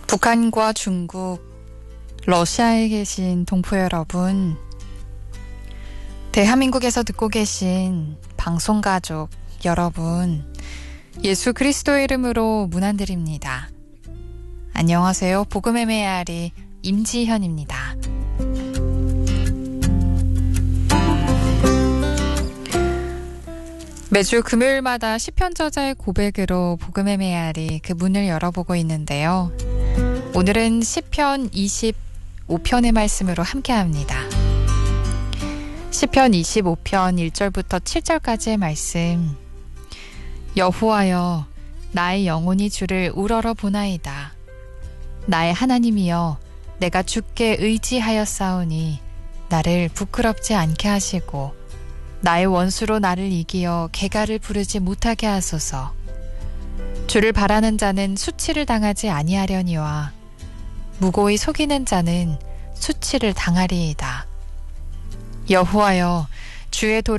북한과 중국, 러시아에 계신 동포 여러분, 대한민국에서 듣고 계신 방송가족 여러분, 예수 그리스도의 이름으로 문안드립니다. 안녕하세요. 복음의 메아리 임지현입니다. 매주 금요일마다 시편 저자의 고백으로 복음의 메아리 그 문을 열어보고 있는데요. 오늘은 시편 25편의 말씀으로 함께합니다. 시편 25편 1절부터 7절까지의 말씀. 여호와여, 나의 영혼이 주를 우러러 보나이다. 나의 하나님이여, 내가 주께 의지하였사오니 나를 부끄럽지 않게 하시고 나의 원수로 나를 이기어 개가를 부르지 못하게 하소서. 주를 바라는 자는 수치를 당하지 아니하려니와 무고히 속이는 자는 수치를 당하리이다. 여호와여, 주의 도를